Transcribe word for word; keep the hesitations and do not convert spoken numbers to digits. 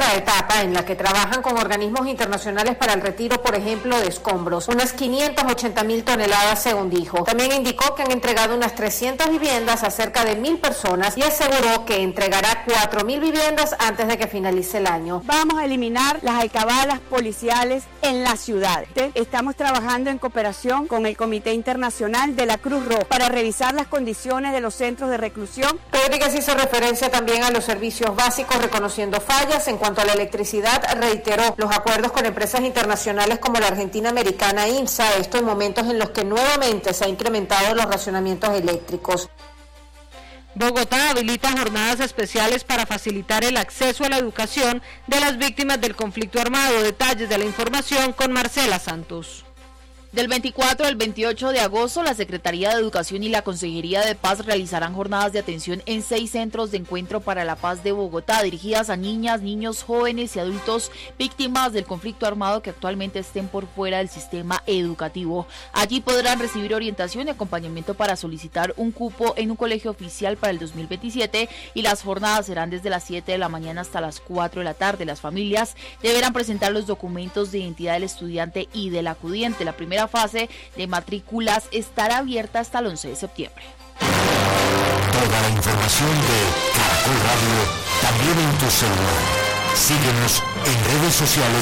segunda etapa en la que trabajan con organismos internacionales para el retiro, por ejemplo, de escombros, unas quinientas ochenta mil toneladas, según dijo. También indicó que han entregado unas trescientas viviendas a cerca de mil personas y aseguró que entregará cuatro mil viviendas antes de que finalice el año. Vamos a eliminar las alcabalas policiales en la ciudad. Estamos trabajando en cooperación con el Comité Internacional de la Cruz Roja para revisar las condiciones de los centros de reclusión. Rodríguez hizo referencia también a los servicios básicos, reconociendo fallas. En cuanto a la electricidad, reiteró los acuerdos con empresas internacionales como la Argentina Americana INSA, esto en momentos en los que nuevamente se han incrementado los racionamientos eléctricos. Bogotá habilita jornadas especiales para facilitar el acceso a la educación de las víctimas del conflicto armado. Detalles de la información con Marcela Santos. Del veinticuatro al veintiocho de agosto, la Secretaría de Educación y la Consejería de Paz realizarán jornadas de atención en seis centros de encuentro para la paz de Bogotá, dirigidas a niñas, niños, jóvenes y adultos víctimas del conflicto armado que actualmente estén por fuera del sistema educativo. Allí podrán recibir orientación y acompañamiento para solicitar un cupo en un colegio oficial para el dos mil veintisiete, y las jornadas serán desde las siete de la mañana hasta las cuatro de la tarde. Las familias deberán presentar los documentos de identidad del estudiante y del acudiente. La primera fase de matrículas estará abierta hasta el once de septiembre. Toda la información de Caracol Radio también en tu celular. Síguenos en redes sociales